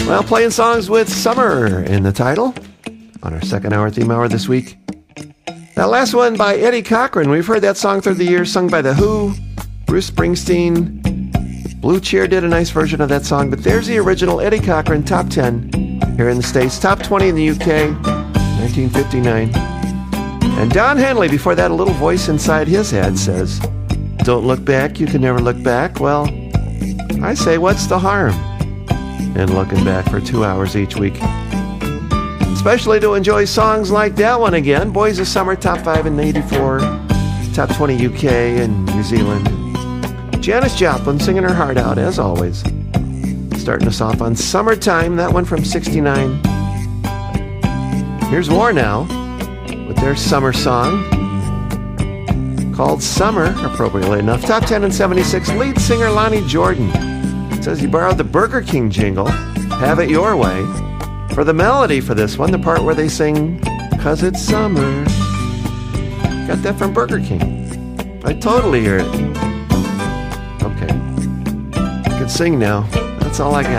Well, playing songs with summer in the title on our second hour theme hour this week. That last one by Eddie Cochran. We've heard that song through the years, sung by The Who, Bruce Springsteen. Blue Cheer did a nice version of that song, but there's the original Eddie Cochran top 10 here in the States, top 20 in the UK, 1959. And Don Henley, before that, a little voice inside his head says, "Don't look back, you can never look back." Well, I say, what's the harm in looking back for 2 hours each week? Especially to enjoy songs like that one again. Boys of Summer, top 5 in 84, top 20 UK and New Zealand. Janis Joplin singing her heart out, as always. Starting us off on Summertime, that one from 69. Here's War Now with their summer song called Summer, appropriately enough. Top 10 in 76, lead singer Lonnie Jordan says he borrowed the Burger King jingle, Have It Your Way, for the melody for this one, the part where they sing, "'Cause it's summer." Got that from Burger King. I totally hear it. Okay. I can sing now. That's all I got.